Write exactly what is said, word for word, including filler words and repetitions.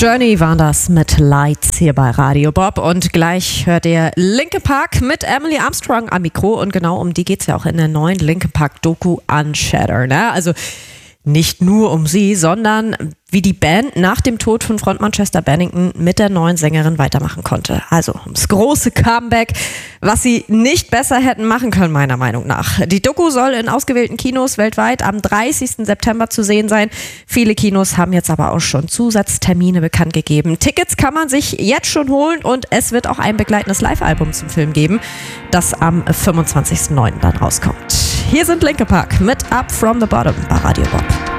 Journey waren das mit Lights hier bei Radio Bob und gleich hört ihr Linkin Park mit Emily Armstrong am Mikro und genau um die geht es ja auch in der neuen Linkin Park Doku Unshattered. Ne? Also nicht nur um sie, sondern wie die Band nach dem Tod von Frontmann Chester Bennington mit der neuen Sängerin weitermachen konnte. Also ums große Comeback, was sie nicht besser hätten machen können, meiner Meinung nach. Die Doku soll in ausgewählten Kinos weltweit am dreißigsten September zu sehen sein. Viele Kinos haben jetzt aber auch schon Zusatztermine bekannt gegeben. Tickets kann man sich jetzt schon holen und es wird auch ein begleitendes Live-Album zum Film geben, das am fünfundzwanzigsten neunten dann rauskommt. Hier sind Linkin Park mit Up From The Bottom bei Radio Bob.